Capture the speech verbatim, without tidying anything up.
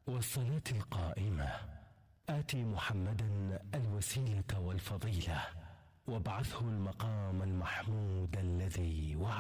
والصلاة القائمة آتي محمدا الوسيلة والفضيلة وابعثه المقام المحمود الذي وعده.